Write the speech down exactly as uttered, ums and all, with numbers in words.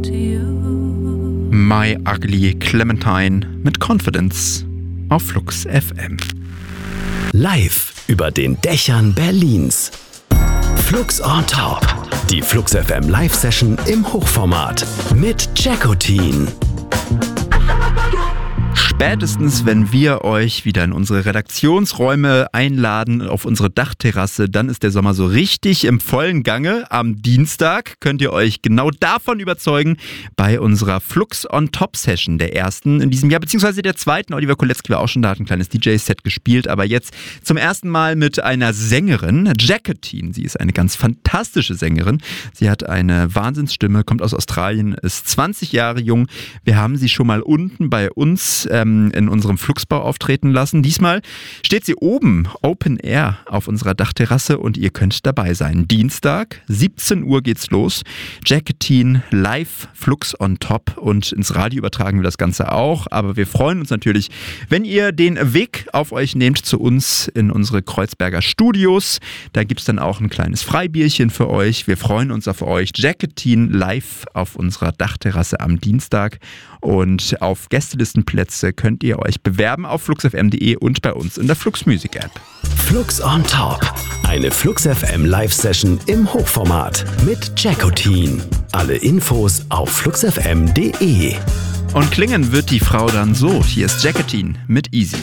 My Ugly Clementine mit Confidence auf Flux F M. Live über den Dächern Berlins. Flux on Top. Die Flux F M Live-Session im Hochformat mit Jackotin. Spätestens, wenn wir euch wieder in unsere Redaktionsräume einladen, auf unsere Dachterrasse, dann ist der Sommer so richtig im vollen Gange. Am Dienstag könnt ihr euch genau davon überzeugen bei unserer Flux on Top Session, der ersten in diesem Jahr, beziehungsweise der zweiten. Oliver Kolecki war auch schon da, hat ein kleines D J-Set gespielt, aber jetzt zum ersten Mal mit einer Sängerin, Jackotin. Sie ist eine ganz fantastische Sängerin. Sie hat eine Wahnsinnsstimme, kommt aus Australien, ist zwanzig Jahre jung. Wir haben sie schon mal unten bei uns ähm, in unserem Fluxbau auftreten lassen. Diesmal steht sie oben, Open Air, auf unserer Dachterrasse und ihr könnt dabei sein. Dienstag, siebzehn Uhr geht's los. Jackotin live, Flux on Top, und ins Radio übertragen wir das Ganze auch. Aber wir freuen uns natürlich, wenn ihr den Weg auf euch nehmt zu uns in unsere Kreuzberger Studios. Da gibt's dann auch ein kleines Freibierchen für euch. Wir freuen uns auf euch. Jackotin live auf unserer Dachterrasse am Dienstag. Und auf Gästelistenplätze könnt ihr euch bewerben auf flux f m punkt d e und bei uns in der Flux Music App. Flux on Top. Eine Flux F M Live-Session im Hochformat mit Jackotin. Alle Infos auf flux f m punkt d e. Und klingen wird die Frau dann so. Hier ist Jackotin mit Easy.